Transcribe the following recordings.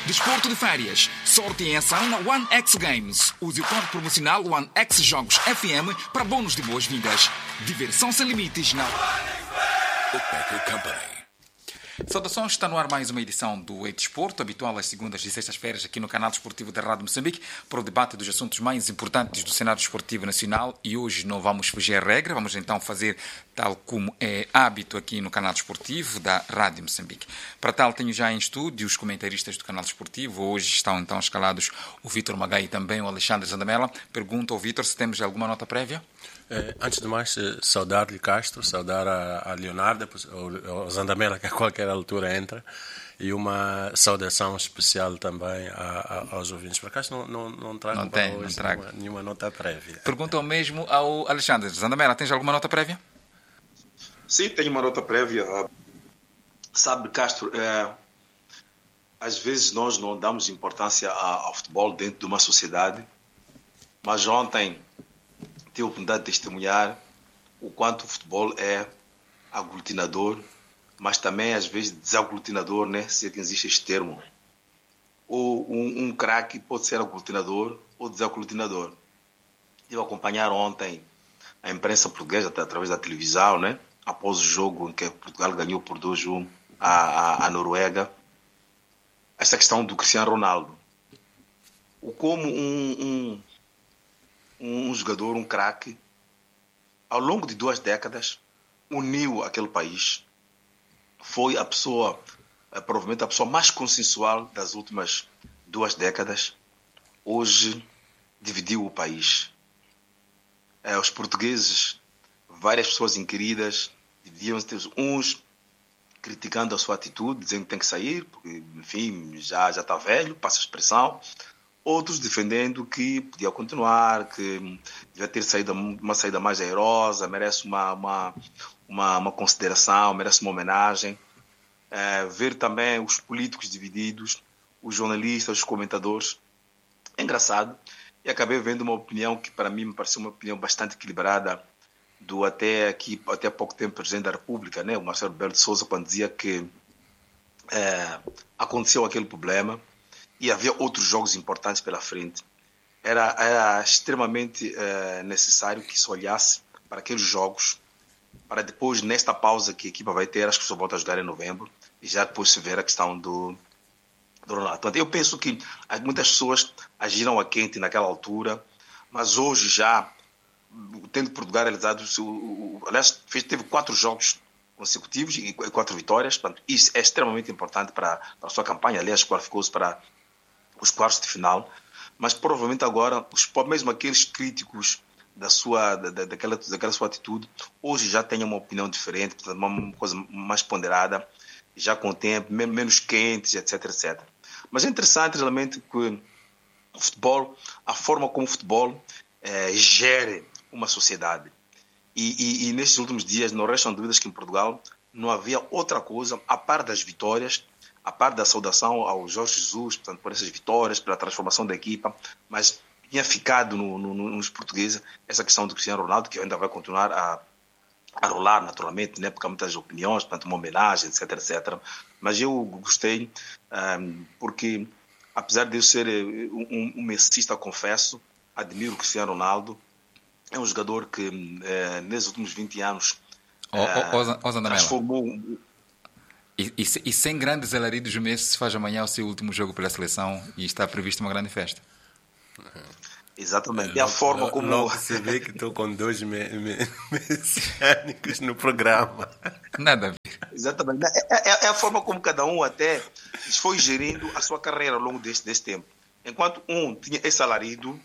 Desporto de férias. Sorte em ação na One X Games. Use o código promocional One X Jogos FM para bônus de boas-vindas. Diversão sem limites na Becker Company. Saudações, está no ar mais uma edição do Desporto, habitual às segundas e sextas-feiras aqui no canal desportivo da Rádio Moçambique, para o debate dos assuntos mais importantes do cenário desportivo nacional. E hoje não vamos fugir à regra, vamos então fazer tal como é hábito aqui no canal desportivo da Rádio Moçambique. Para tal, tenho já em estúdio os comentaristas do canal desportivo. Hoje estão então escalados o Vítor Magai e também o Alexandre Zandamela. Pergunto ao Vítor se temos alguma nota prévia. Antes de mais, saudar-lhe Castro, saudar a Leonardo, o Zandamela, que a qualquer altura entra, e uma saudação especial também aos ouvintes. Por acaso não trago hoje nenhuma nota prévia. Pergunta ao mesmo ao Alexandre Zandamela, tens alguma nota prévia? Sim, tenho uma nota prévia. Sabe, Castro, às vezes nós não damos importância ao futebol dentro de uma sociedade, mas ontem tive a oportunidade de testemunhar o quanto o futebol é aglutinador, mas também às vezes desaglutinador, né? Se é que existe este termo. Ou um craque pode ser aglutinador ou desaglutinador. Tive a acompanhar ontem a imprensa portuguesa através da televisão, né? Após o jogo em que Portugal ganhou por 2-1 a Noruega, esta questão do Cristiano Ronaldo. Como um jogador, um craque, ao longo de 2 décadas, uniu aquele país. Foi a pessoa, provavelmente a pessoa mais consensual das últimas 2 décadas. Hoje, dividiu o país. Os portugueses, várias pessoas inquiridas, dividiam-se, uns criticando a sua atitude, dizendo que tem que sair, porque, enfim, já está velho, passa a expressão. Outros defendendo que podia continuar, que devia ter saído uma saída mais airosa, merece uma consideração, merece uma homenagem. Ver também os políticos divididos, os jornalistas, os comentadores. É engraçado. E acabei vendo uma opinião que para mim me pareceu uma opinião bastante equilibrada do até há pouco tempo presidente da República, né, o Marcelo Rebelo de Sousa, quando dizia que aconteceu aquele problema e havia outros jogos importantes pela frente. Era extremamente necessário que se olhasse para aqueles jogos, para depois, nesta pausa que a equipa vai ter, acho que só volta a jogar em novembro, e já depois se ver a questão do Ronaldo. Então, eu penso que muitas pessoas agiram a quente naquela altura, mas hoje já, tendo Portugal realizado, aliás, teve 4 jogos consecutivos e 4 vitórias, portanto, isso é extremamente importante para a sua campanha. Aliás, qualificou-se para os quartos de final, mas provavelmente agora, mesmo aqueles críticos daquela sua atitude, hoje já têm uma opinião diferente, portanto, uma coisa mais ponderada, já com tempo, menos quentes, etc, etc. Mas é interessante realmente que o futebol, a forma como o futebol gere uma sociedade. E nestes últimos dias não restam dúvidas que em Portugal não havia outra coisa, a par das vitórias, a par da saudação ao Jorge Jesus, portanto, por essas vitórias, pela transformação da equipa, mas tinha ficado nos portugueses essa questão do Cristiano Ronaldo, que ainda vai continuar a rolar naturalmente, né, porque há muitas opiniões, portanto, uma homenagem, etc, etc. Mas eu gostei, porque apesar de eu ser um messista, confesso, admiro o Cristiano Ronaldo. É um jogador que nesses últimos 20 anos transformou. E sem grandes alaridos, o Messi se faz amanhã o seu último jogo pela seleção e está prevista uma grande festa. Exatamente. E a forma como... Logo você vê que estou com 2 messiânicos no programa. Nada a ver. Exatamente. É a forma como cada um até foi gerindo a sua carreira ao longo desse tempo. Enquanto um tinha esse alarido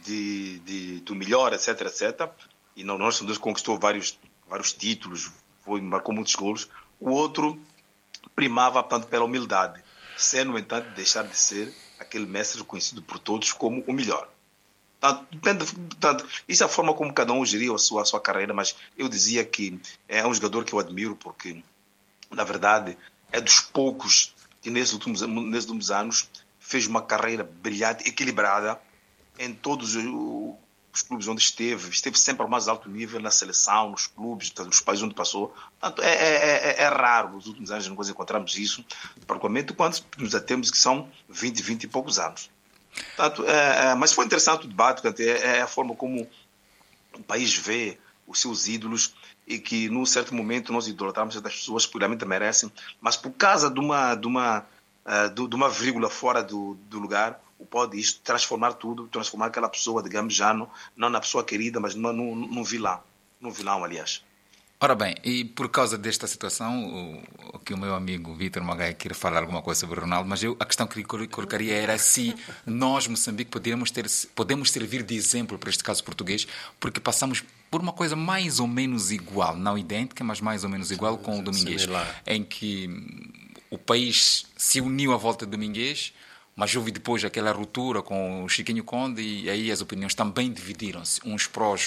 do melhor, etc, etc, e nós conquistou vários títulos, marcou muitos golos, o outro primava, portanto, pela humildade, sem, no entanto, deixar de ser aquele mestre reconhecido por todos como o melhor. Portanto, isso é a forma como cada um geriu a sua carreira, mas eu dizia que é um jogador que eu admiro porque, na verdade, é dos poucos que nesses últimos anos fez uma carreira brilhante, equilibrada em todos os clubes onde esteve sempre ao mais alto nível na seleção, nos clubes, portanto, nos países onde passou. Portanto, é raro, nos últimos anos nós encontramos isso, particularmente quando nos atemos que são 20 e poucos anos. Portanto, mas foi interessante o debate, portanto, é a forma como o país vê os seus ídolos e que, num certo momento, nós idolatramos certas pessoas que realmente merecem, mas por causa de uma vírgula fora do lugar, pode isto transformar aquela pessoa, digamos, já não na pessoa querida, mas num vilão, aliás. Ora bem, e por causa desta situação, que o meu amigo Vítor Magai queria falar alguma coisa sobre o Ronaldo, mas a questão que lhe colocaria era se nós, Moçambique, podemos servir de exemplo para este caso português, porque passamos por uma coisa mais ou menos igual, não idêntica, mas mais ou menos igual com o Domingues, em que o país se uniu à volta do Domingues, mas houve depois aquela ruptura com o Chiquinho Conde e aí as opiniões também dividiram-se, uns prós,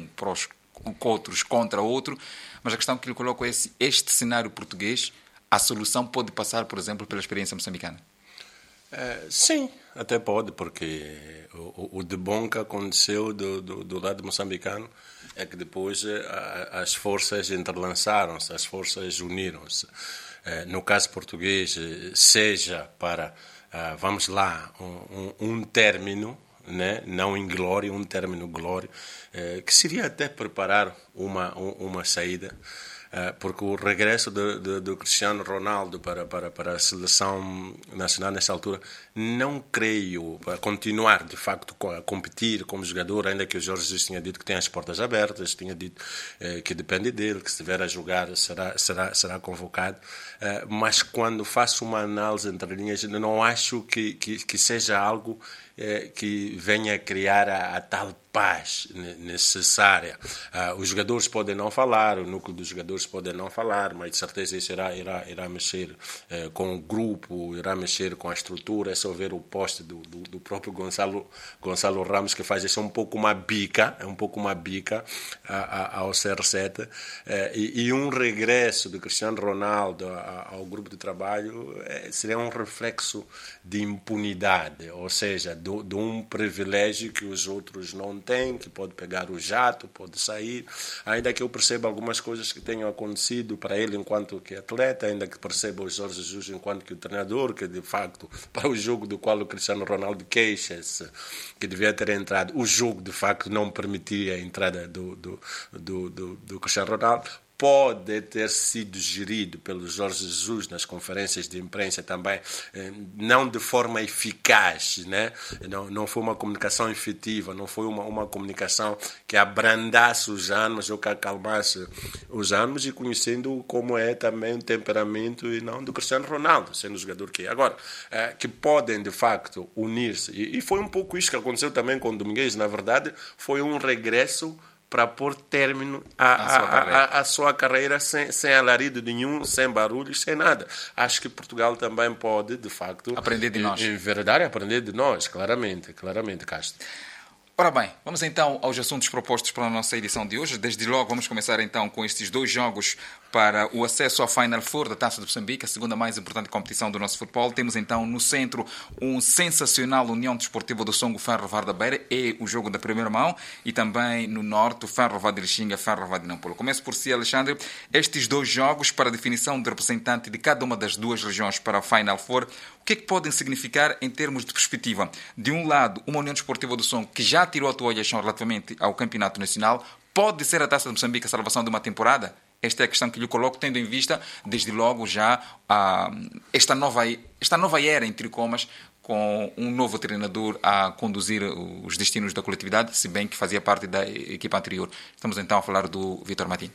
outros contra outro, mas a questão que lhe coloco é se este cenário português, a solução pode passar, por exemplo, pela experiência moçambicana. Sim, até pode, porque o de bom que aconteceu do lado moçambicano é que depois as forças entrelaçaram-se, as forças uniram-se. No caso português, seja para, vamos lá, um término, né? Não inglório, um término glório, que seria até preparar uma saída, porque o regresso do Cristiano Ronaldo para a seleção nacional nessa altura, não creio, para continuar de facto a competir como jogador, ainda que o Jorge Jesus tinha dito que tem as portas abertas, tinha dito que depende dele, que se estiver a jogar será convocado, mas quando faço uma análise entre linhas, não acho que seja algo que venha a criar a tal paz necessária. Os jogadores podem não falar, o núcleo dos jogadores pode não falar, mas de certeza isso irá mexer com o grupo, irá mexer com a estrutura. É só ver o poste do próprio Gonçalo Ramos, que faz isso, é um pouco uma bica ao CR7, e um regresso do Cristiano Ronaldo ao grupo de trabalho seria um reflexo de impunidade, ou seja, de um privilégio que os outros não têm, que pode pegar o jato, pode sair, ainda que eu perceba algumas coisas que tenham acontecido para ele enquanto que atleta, ainda que perceba o Jorge Jesus enquanto que o treinador, que de facto, para o jogo do qual o Cristiano Ronaldo queixa-se, que devia ter entrado, o jogo de facto não permitia a entrada do Cristiano Ronaldo, pode ter sido gerido pelo Jorge Jesus nas conferências de imprensa também, não de forma eficaz, né? Não foi uma comunicação efetiva, não foi uma comunicação que abrandasse os ânimos ou que acalmasse os ânimos, e conhecendo como é também o temperamento e não do Cristiano Ronaldo, sendo o jogador que é. Agora, que podem de facto unir-se, e foi um pouco isso que aconteceu também com o Domingues, na verdade, foi um regresso para pôr término à sua carreira sem alarido nenhum, sem barulhos, sem nada. Acho que Portugal também pode, de facto, aprender de nós. Em verdade, aprender de nós, claramente, Castro. Ora bem, vamos então aos assuntos propostos para a nossa edição de hoje. Desde logo vamos começar então com estes dois jogos para o acesso à Final Four da Taça de Moçambique, a segunda mais importante competição do nosso futebol. Temos então no centro um sensacional União Desportiva do Songo Ferro-Var da Beira, é o jogo da primeira mão, e também no norte o Ferro-Var de Lixinga, Ferro-Var de Nampula. Começo por si, Alexandre. Estes dois jogos para a definição de representante de cada uma das duas regiões para a Final Four, o que é que podem significar em termos de perspectiva? De um lado, uma União Desportiva do Songo que já tirou a toalha relativamente ao Campeonato Nacional, pode ser a Taça de Moçambique a salvação de uma temporada? Esta é a questão que lhe coloco, tendo em vista, desde logo, já esta nova era, entre comas, com um novo treinador a conduzir os destinos da coletividade, se bem que fazia parte da equipa anterior. Estamos então a falar do Vítor Martins.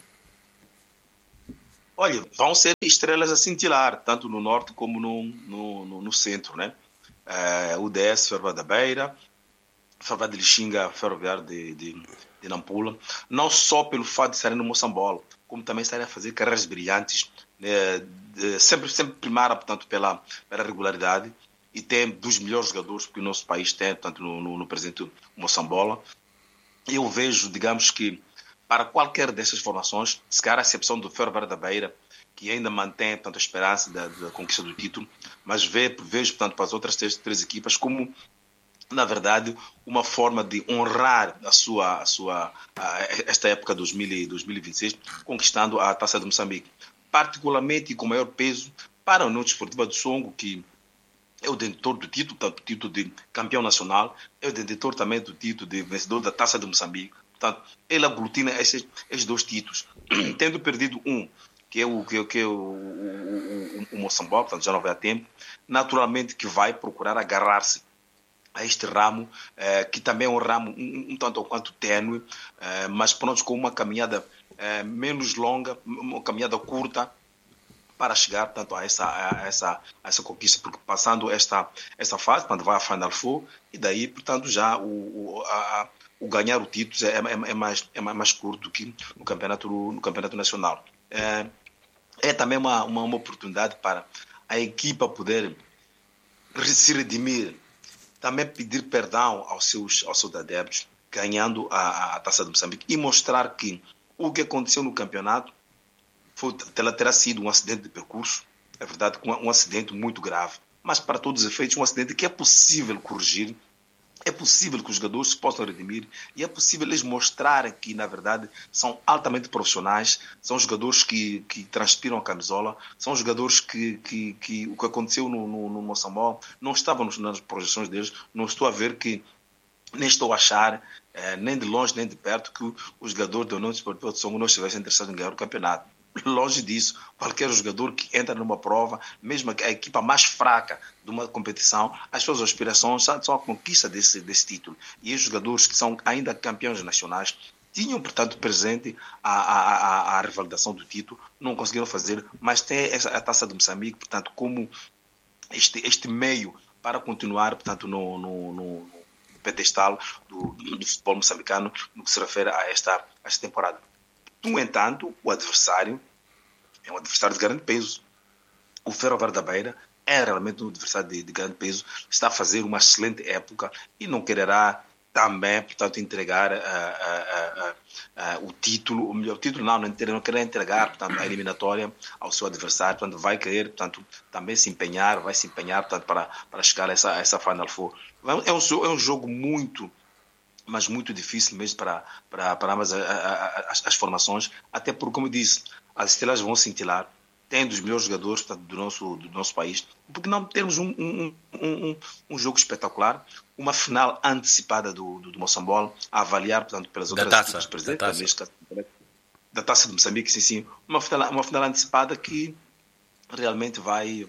Olha, vão ser estrelas a cintilar, tanto no norte como no centro, né? O DS, Ferro da Beira, Ferro de Lixinga, Ferroviário de Nampula, não só pelo fato de estarem no Moçambola, como também estarem a fazer carreiras brilhantes, sempre primara, portanto, pela regularidade, e tem dos melhores jogadores que o nosso país tem, tanto no presente Moçambola. Eu vejo, digamos que, para qualquer dessas formações, se calhar a exceção do Ferroviário da Beira, que ainda mantém, portanto, a esperança da conquista do título, mas vejo, portanto, para as outras três equipas como na verdade, uma forma de honrar esta época 2026, conquistando a Taça de Moçambique. Particularmente com maior peso para a União Desportiva do Songo, que é o detentor do título, portanto, título de campeão nacional, é o detentor também do título de vencedor da Taça de Moçambique. Portanto, ele aglutina esses dois títulos, tendo perdido um, que é o Moçambola, portanto já não vai a tempo, naturalmente que vai procurar agarrar-se a este ramo, que também é um ramo um tanto ou quanto tênue, mas pronto, com uma caminhada menos longa, uma caminhada curta, para chegar, portanto, a essa conquista, porque passando esta fase, portanto, vai a Final Four, e daí, portanto, já o ganhar o título é mais curto do que no campeonato nacional. É também uma oportunidade para a equipa poder se redimir, também pedir perdão aos seus adeptos, ganhando a Taça de Moçambique, e mostrar que o que aconteceu no campeonato terá sido um acidente de percurso, é verdade, um acidente muito grave, mas para todos os efeitos um acidente que é possível corrigir, é possível que os jogadores se possam redimir, e é possível eles mostrarem que, na verdade, são altamente profissionais, são jogadores que transpiram a camisola, são jogadores que o que aconteceu no Moçambola não estava nas projeções deles. Não estou a ver que, nem estou a achar, nem de longe nem de perto, que os jogadores da União Desportiva do Songo não estivessem interessados em ganhar o campeonato. Longe disso, qualquer jogador que entra numa prova, mesmo a equipa mais fraca de uma competição, as suas aspirações são a conquista desse título. E os jogadores que são ainda campeões nacionais tinham, portanto, presente a revalidação do título, não conseguiram fazer, mas tem a Taça de Moçambique, portanto, como este meio para continuar, portanto, no pedestal do futebol moçambicano no que se refere a esta temporada. No entanto, o adversário é um adversário de grande peso. O Ferroviário da Beira é realmente um adversário de grande peso, está a fazer uma excelente época e não quererá também, portanto, entregar o título, o melhor título não querer entregar, portanto, a eliminatória ao seu adversário, portanto, vai querer, portanto, também vai se empenhar, portanto, para chegar a essa Final Four. É um jogo muito, mas muito difícil mesmo para ambas as formações, até porque, como eu disse, as estrelas vão cintilar, tem dos melhores jogadores, portanto, do nosso país, porque não termos um jogo espetacular, uma final antecipada do Moçambola, a avaliar, portanto, pelas outras equipes presentes, da Taça de Moçambique, sim, uma final antecipada que realmente vai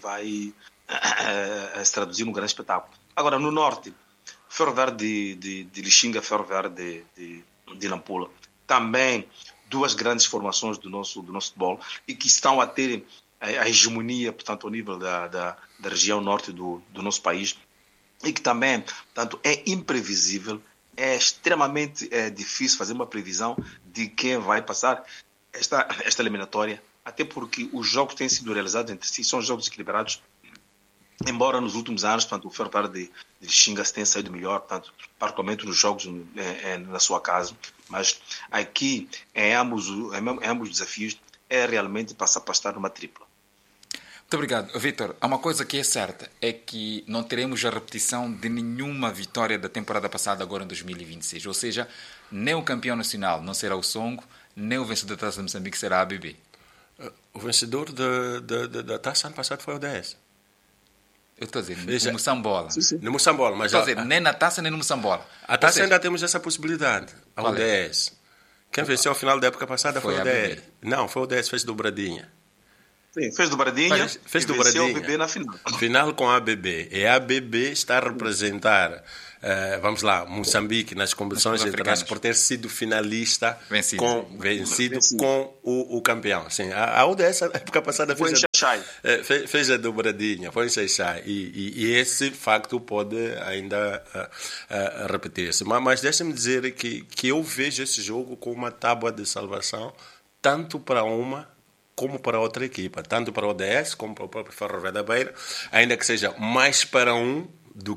se traduzir num grande espetáculo. Agora, no Norte, Ferroviário de Lixinga, Ferroviário de Nampula, também duas grandes formações do nosso futebol e que estão a ter a hegemonia, portanto, ao nível da região norte do nosso país, e que também, portanto, é imprevisível, é extremamente difícil fazer uma previsão de quem vai passar esta eliminatória, até porque os jogos têm sido realizados entre si, são jogos equilibrados, embora nos últimos anos, portanto, o Ferroviário de Lixinga se tenha saído melhor, portanto, particularmente nos jogos na sua casa, mas aqui, em ambos os desafios, é realmente para estar numa tripla. Muito obrigado. Vítor, há uma coisa que é certa, é que não teremos a repetição de nenhuma vitória da temporada passada agora em 2026, ou seja, nem o campeão nacional não será o Songo, nem o vencedor da Taça de Moçambique será a ABB. O vencedor da Taça ano passado foi o 10. Eu estou a dizer, no Moçambola. No Moçambola, mas... Estou a dizer, nem na Taça, nem no Moçambola. A Taça ainda temos essa possibilidade. Ao 10. Quem venceu ao final da época passada foi o 10. Não, foi o 10, fez dobradinha. Sim, fez dobradinha. Fez dobradinha. O ABB na final. Final com a ABB. E a ABB está a representar, vamos lá, Moçambique nas competições internacionais por ter sido finalista, vencido com o campeão. Sim, a ODS, a época passada, fez a dobradinha, foi em Xai-Xai. E esse facto pode ainda repetir-se. Mas deixa-me dizer que eu vejo esse jogo como uma tábua de salvação, tanto para uma como para outra equipa, tanto para o ODS como para o próprio Ferroviário da Beira, ainda que seja mais para um do que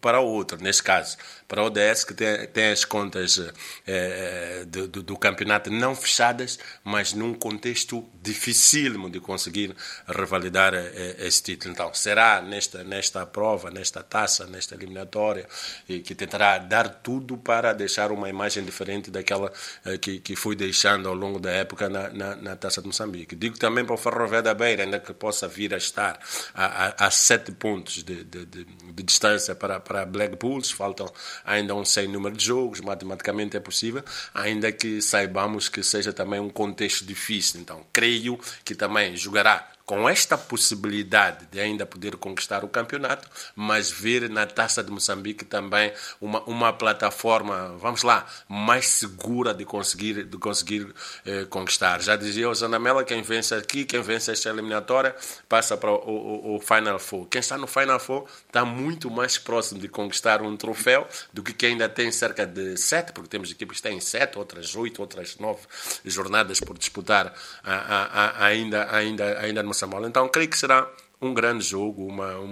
para o outro, neste caso, para o ODS, que tem as contas do campeonato não fechadas, mas num contexto dificílimo de conseguir revalidar esse título. Então, será nesta prova, nesta taça, nesta eliminatória, que tentará dar tudo para deixar uma imagem diferente daquela que foi deixando ao longo da época na Taça de Moçambique. Digo também para o Ferroviário da Beira, ainda que possa vir a estar a 7 pontos de distância para Black Bulls, faltam ainda um sem número de jogos, matematicamente é possível, ainda que saibamos que seja também um contexto difícil. Então, creio que também jogará com esta possibilidade de ainda poder conquistar o campeonato, mas ver na Taça de Moçambique também uma plataforma, vamos lá, mais segura de conseguir conquistar. Já dizia o Zanamela, quem vence aqui, quem vence esta eliminatória, passa para o Final Four. Quem está no Final Four está muito mais próximo de conquistar um troféu do que quem ainda tem cerca de 7, porque temos equipes que têm 7, outras 8, outras 9 jornadas por disputar ainda no Moçambola. Então, creio que será um grande jogo,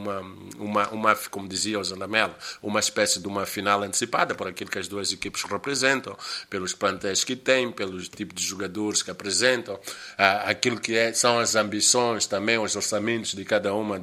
como dizia o Zanamela, uma espécie de uma final antecipada por aquilo que as duas equipes representam, pelos plantéis que têm, pelos tipos de jogadores que apresentam, aquilo que são as ambições também, os orçamentos de cada uma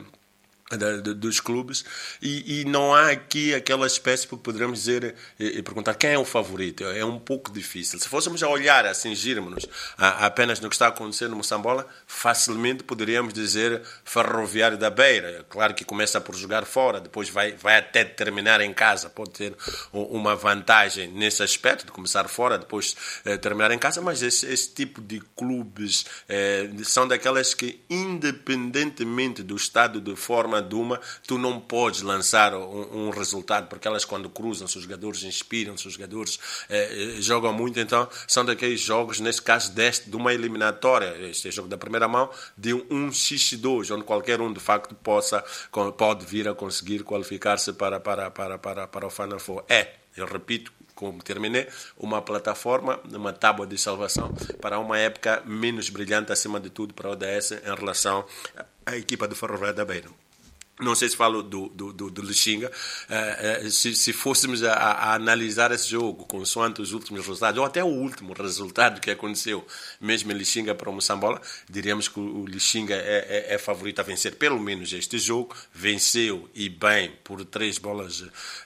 dos clubes, e não há aqui aquela espécie que poderíamos dizer e perguntar quem é o favorito. É um pouco difícil. Se fôssemos a olhar, a cingirmos-nos apenas no que está acontecendo no Moçambola, facilmente poderíamos dizer Ferroviário da Beira. Claro que começa por jogar fora, depois vai até terminar em casa, pode ter uma vantagem nesse aspecto de começar fora, depois terminar em casa, mas esse tipo de clubes são daquelas que, independentemente do estado de forma tu não podes lançar um resultado, porque elas, quando cruzam, os jogadores inspiram, os jogadores jogam muito. Então são daqueles jogos, nesse caso de uma eliminatória, este é o jogo da primeira mão, de um X2, onde qualquer um de facto pode vir a conseguir qualificar-se para o Final Four. Eu repito, como terminei, uma plataforma, uma tábua de salvação para uma época menos brilhante, acima de tudo, para o ODS em relação à equipa do Ferroviário da Beira. Não sei se falo do Lixinga, se fôssemos a analisar esse jogo consoante os últimos resultados, ou até o último resultado que aconteceu mesmo em Lixinga para o Moçambola, diríamos que o Lixinga é favorito a vencer pelo menos este jogo. Venceu e bem por 3 bolas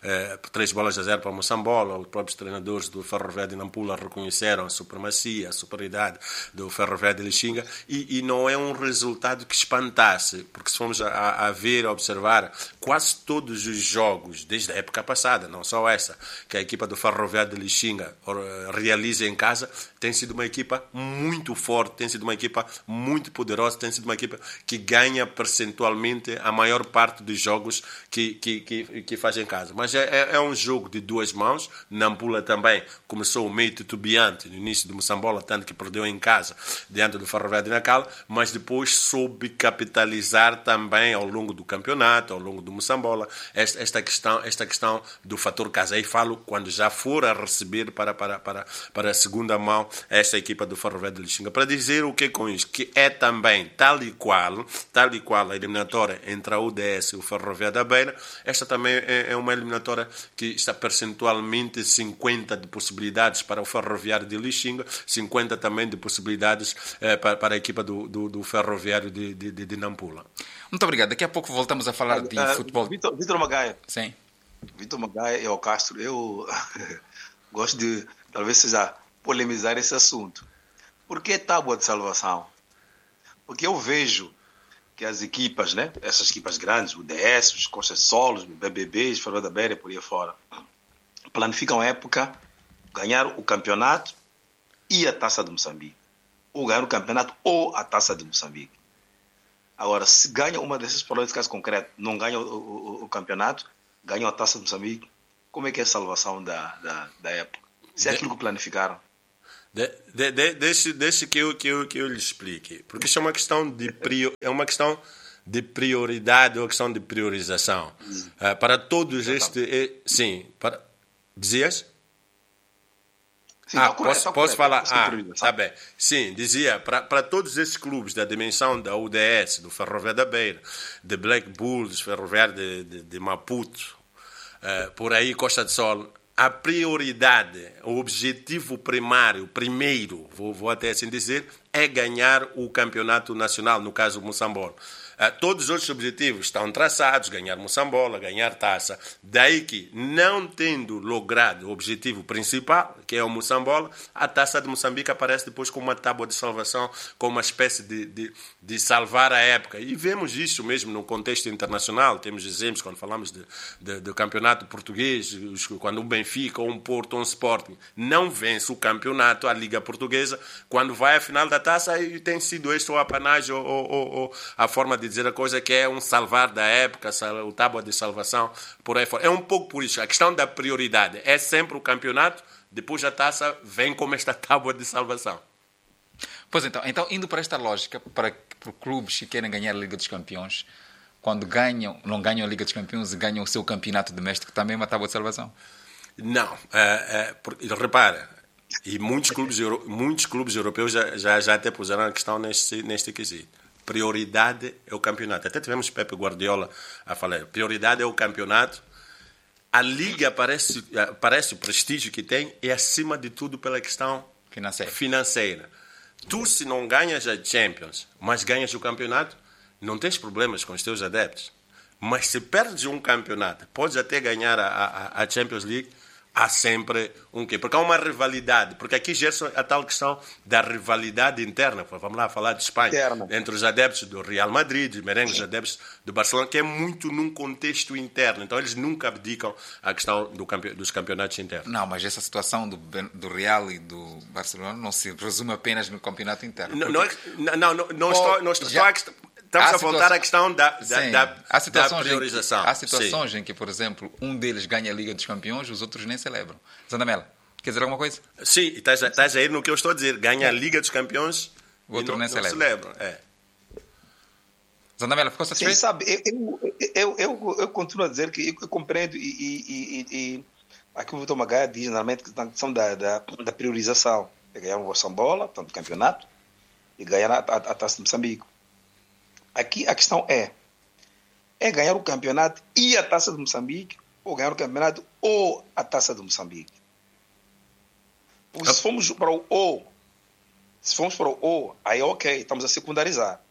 a 0 para o Moçambola. Os próprios treinadores do Ferroviário de Nampula reconheceram a supremacia, a superioridade do Ferroviário de Lixinga, e não é um resultado que espantasse, porque se formos a ver, observar quase todos os jogos desde a época passada, não só essa, que a equipa do Ferroviário de Lixinga realiza em casa, tem sido uma equipa muito forte, tem sido uma equipa muito poderosa, tem sido uma equipa que ganha percentualmente a maior parte dos jogos que faz em casa. Mas é um jogo de duas mãos. Nampula também começou meio titubeante no início do Moçambola, tanto que perdeu em casa diante do Ferroviário de Nacala, mas depois soube capitalizar também ao longo do campeonato, ao longo do Moçambola, esta questão do fator casa. Aí falo quando já for a receber para a segunda mão esta equipa do Ferroviário de Lixinga, para dizer o que com isso, que é também tal e qual a eliminatória entre a UDS e o Ferroviário da Beira. Esta também é uma eliminatória que está percentualmente 50 de possibilidades para o Ferroviário de Lixinga, 50 também de possibilidades para a equipa do Ferroviário de Nampula. Muito obrigado. Daqui a pouco voltamos a falar de futebol. Vitor Magaia. Sim. Vitor Magaia e o Castro, eu gosto de, talvez seja, polemizar esse assunto. Por que tábua de salvação? Porque eu vejo que as equipas, né, essas equipas grandes, o DS, os Costa Solos, o BBB, os Ferroviário da Beira, por aí fora, planificam a época, ganhar o campeonato e a Taça de Moçambique. Ou ganhar o campeonato ou a Taça de Moçambique. Agora, se ganha uma dessas provas, nesse caso concreto, não ganha o campeonato, ganha a Taça de Moçambique, como é que é a salvação da época? Se é aquilo que planificaram. Deixe que eu lhe explique. Porque isso é uma questão de prioridade ou questão de priorização. Para todos sim. Dizias? Sim, posso falar? Tá bem. Sim, dizia, para todos esses clubes da dimensão da UDS, do Ferroviário da Beira, de Black Bulls, Ferroviário de Maputo, por aí Costa do Sol, a prioridade, o objetivo primeiro, vou até assim dizer, é ganhar o campeonato nacional, no caso o Moçambola. Todos os outros objetivos estão traçados, ganhar Moçambola, ganhar taça. Daí que, não tendo logrado o objetivo principal, que é o Moçambola, a taça de Moçambique aparece depois como uma tábua de salvação, como uma espécie de salvar a época. E vemos isso mesmo no contexto internacional. Temos exemplos quando falamos do campeonato português, quando um Benfica, ou um Porto, ou um Sporting não vence o campeonato, a Liga Portuguesa, quando vai à final da taça, e tem sido este o apanágio ou a forma de dizer a coisa, que é um salvar da época, o tábua de salvação, por aí fora. É um pouco por isso. A questão da prioridade é sempre o campeonato, depois a taça vem como esta tábua de salvação. Pois então indo para esta lógica, para clubes que querem ganhar a Liga dos Campeões, quando não ganham a Liga dos Campeões e ganham o seu campeonato doméstico, também é uma tábua de salvação? Não. Repara, e muitos clubes europeus já até puseram a questão neste quesito. Prioridade é o campeonato. Até tivemos Pepe Guardiola a falar. Prioridade é o campeonato. A Liga parece o prestígio que tem, e acima de tudo pela questão financeira. Tu, se não ganhas a Champions, mas ganhas o campeonato, não tens problemas com os teus adeptos. Mas se perdes um campeonato, podes até ganhar a Champions League, há sempre um quê? Porque há uma rivalidade. Porque aqui gera a tal questão da rivalidade interna. Vamos lá falar de Espanha. Entre os adeptos do Real Madrid, os merengues, os adeptos do Barcelona, que é muito num contexto interno. Então eles nunca abdicam à questão dos campeonatos internos. Não, mas essa situação do Real e do Barcelona não se resume apenas no campeonato interno. Não estou Estamos a voltar à questão da priorização. Há situações em que, por exemplo, um deles ganha a Liga dos Campeões, os outros nem celebram. Zandamela, quer dizer alguma coisa? Sim, estás a ir no que eu estou a dizer. Ganha a Liga dos Campeões, o outro nem celebra. Celebram. Zandamela, ficou satisfeito? Quem sabe, eu continuo a dizer que eu compreendo e aqui o Vitor Magaia diz, normalmente, que a questão da priorização. É ganhar o Moçambola, portanto, o campeonato, e ganhar a Taça de Moçambique. Aqui a questão é ganhar o campeonato e a Taça de Moçambique, ou ganhar o campeonato ou a Taça de Moçambique. Porque se formos para o O, aí ok, estamos a secundarizar.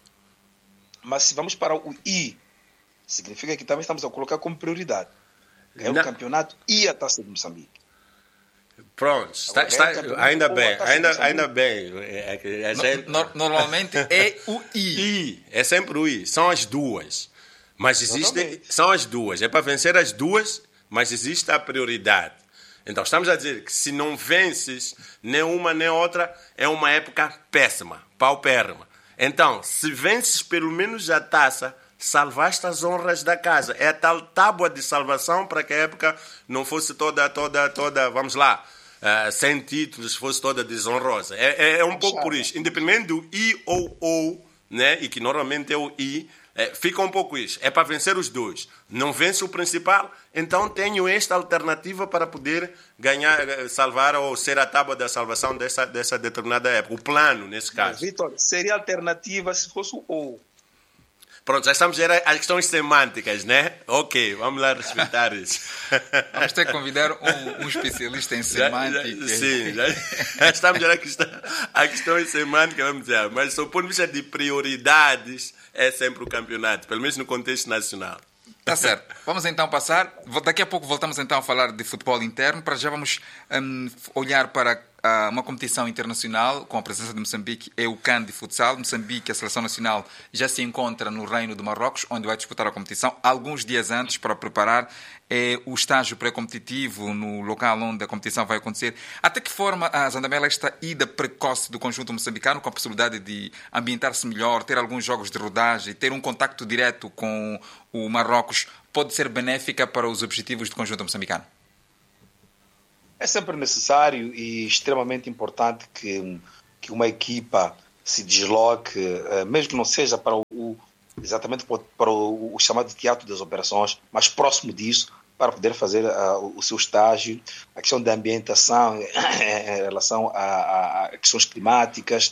Mas se vamos para o I, significa que também estamos a colocar como prioridade ganhar o campeonato e a Taça de Moçambique. Pronto, ainda bem. Normalmente é o I. É sempre o I. São as duas. Mas são as duas. É para vencer as duas, mas existe a prioridade. Então, estamos a dizer que se não vences nem uma nem outra, é uma época péssima, paupérrima. Então, se vences pelo menos a taça, salvaste as honras da casa. É a tal tábua de salvação para que a época não fosse toda, vamos lá, sem títulos, fosse toda desonrosa. É um pouco por isso. Independente do I ou O, né, e que normalmente é o I, fica um pouco isso. É para vencer os dois. Não vence o principal, então tenho esta alternativa para poder ganhar, salvar ou ser a tábua da salvação dessa determinada época. O plano, nesse caso. Vitor, seria alternativa se fosse o O. Pronto, já estamos às questões semânticas, né? Ok, vamos lá respeitar isso. Vamos ter que convidar um especialista em semântica. Sim, já estamos a questões semânticas, vamos dizer. Mas do ponto de vista de prioridades, é sempre o campeonato, pelo menos no contexto nacional. Tá certo. Vamos então passar. Daqui a pouco voltamos então a falar de futebol interno. Para já vamos olhar para uma competição internacional com a presença de Moçambique, é o CAN de futsal. Moçambique, a seleção nacional, já se encontra no Reino de Marrocos, onde vai disputar a competição alguns dias antes para preparar o estágio pré-competitivo no local onde a competição vai acontecer. Até que forma, Zandamela, esta ida precoce do conjunto moçambicano, com a possibilidade de ambientar-se melhor, ter alguns jogos de rodagem, ter um contacto direto com o Marrocos, pode ser benéfica para os objetivos do conjunto moçambicano? É sempre necessário e extremamente importante que uma equipa se desloque, mesmo que não seja exatamente para o chamado teatro das operações, mas próximo disso, para poder fazer o seu estágio, a questão da ambientação em relação a questões climáticas,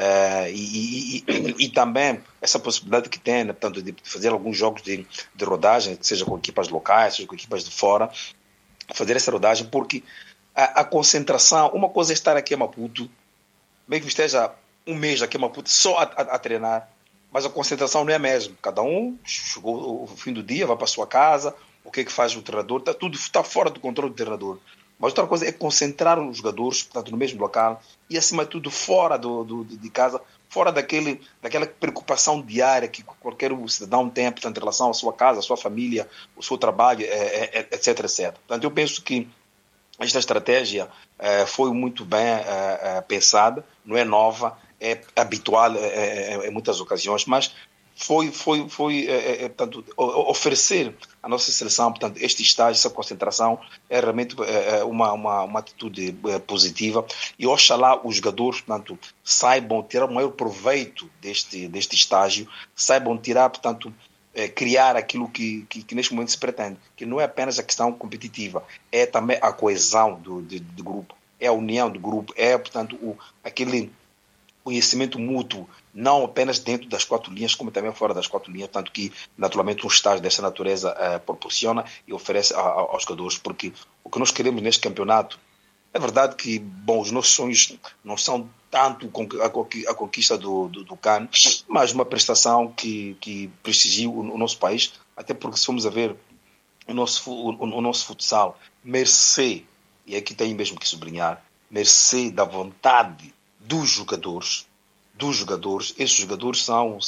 e também essa possibilidade que tem, né, portanto, de fazer alguns jogos de rodagem, seja com equipas locais, seja com equipas de fora, fazer essa rodagem, porque a concentração, uma coisa é estar aqui em Maputo, bem que esteja um mês aqui em Maputo só a treinar, mas a concentração não é a mesma. Cada um chegou o fim do dia, vai para a sua casa, o que é que faz o treinador, tudo está fora do controle do treinador. Mas outra coisa é concentrar os jogadores, portanto, no mesmo local e, acima de tudo, fora de casa, fora daquela preocupação diária que qualquer cidadão tem, portanto, em relação à sua casa, à sua família, ao seu trabalho, etc, etc. Portanto, eu penso que esta estratégia foi muito bem pensada, não é nova, é habitual em muitas ocasiões, mas foi portanto, oferecer à nossa seleção, portanto, este estágio, essa concentração, é realmente uma atitude positiva, e oxalá os jogadores, portanto, saibam tirar o maior proveito deste estágio, saibam tirar, portanto, criar aquilo que neste momento se pretende, que não é apenas a questão competitiva, é também a coesão do grupo, é a união do grupo, é, portanto, aquele conhecimento mútuo, não apenas dentro das 4 linhas, como também fora das 4 linhas, tanto que, naturalmente, um estágio dessa natureza proporciona e oferece aos jogadores, porque o que nós queremos neste campeonato, é verdade que, bom, os nossos sonhos não são tanto a conquista do CAN, mas uma prestação que prestigie o nosso país, até porque, se formos a ver o nosso futsal, mercê, e aqui tem mesmo que sublinhar, mercê da vontade dos jogadores, esses jogadores